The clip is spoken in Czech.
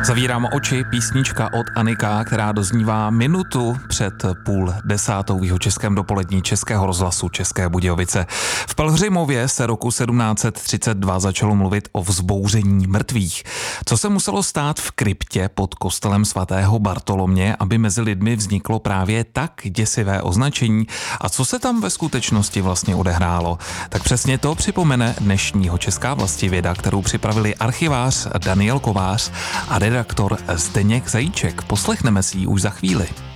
Zavírám oči, písnička od Anika, která doznívá minutu před 9:30 v jihočeském dopolední Českého rozhlasu České Budějovice. V Pelhřimově se roku 1732 začalo mluvit o vzbouření mrtvých. Co se muselo stát v kryptě pod kostelem svatého Bartolomě, aby mezi lidmi vzniklo právě tak děsivé označení, a co se tam ve skutečnosti vlastně odehrálo? Tak přesně to připomene dnešního Česká vlastivěda, kterou připravili archivář Daniel Kovář a redaktor Zdeněk Zajíček. Poslechneme si ji už za chvíli.